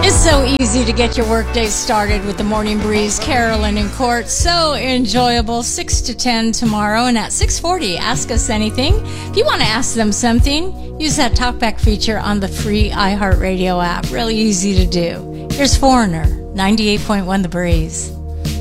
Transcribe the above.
It's so easy to get your workday started with the Morning Breeze. Carolyn and Court, so enjoyable. 6 to 10 tomorrow, and at 6:40, ask us anything. If you want to ask them something, use that talkback feature on the free iHeartRadio app. Really easy to do. Here's Foreigner, 98.1 The Breeze.